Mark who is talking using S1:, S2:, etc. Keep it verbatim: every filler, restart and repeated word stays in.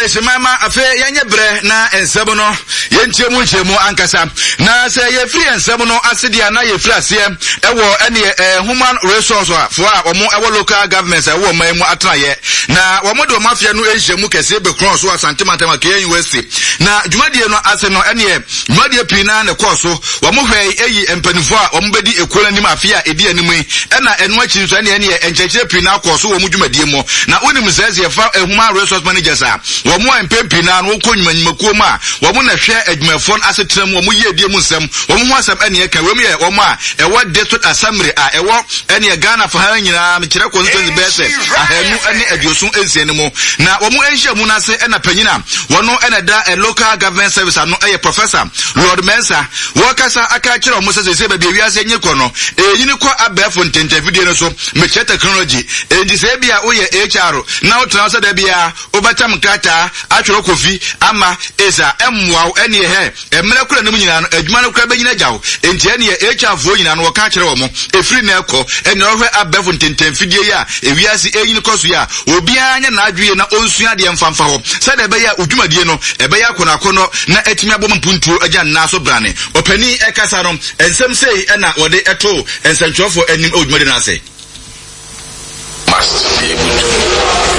S1: Simama afe yanye bre na ensebo no yentie mu nchemu ankasa na se ye free ensebo no asede na ye free ase ewo ene human resource for a omo ewo local governments ewo man mu atena ye na omo de mafia no enhyemu kese be cross so asante matema ke university na dwumadie no ase no ene dwumadie pina na course omo hwei eyi empanifo a omo bedi ekola nim afia edi anim ena eno achi so ene ene enchechire pina course wo mu dwumadie mo na onim sese ye fa human resource managers a womo empempi na no konyumanyimakuo ma womo na hwe adwumafon asetram womo ye die mu nsem womo ho asem ene ka womo ye womo a ewo district assembly a ewo ene Ghana fa ha nyina mekire constituency bese ahanu ene adiosun ensie ne mo na womo enhye mu na se ena panyina wono ene da a local government service ano eye professor Lord Mensa wo kasa aka kire womo se se ba bia wiase nye kono eyini ko abefo ntente video no so mekire technology endi se bia wo ye H R na wo transfer da bia obatam krata atwero kofi ama eza emwa ene he emre kura nim nyina no adwuma no kura benyina gyawo enti ene ye H R fo nyina no wo ka kire womo efiri na ekọ ene ohwe abefo ntenten fidie ya ewiase eyini koso ya obi anya na adwie na onsua de mfamfa ho se da be ya odwumadie no ebe ya kono akono na etimi abom mpuntuo agya na so brane opani ekasa no ensem sei ena wode eto ensantwofo anim odwumade na ase
S2: must be able to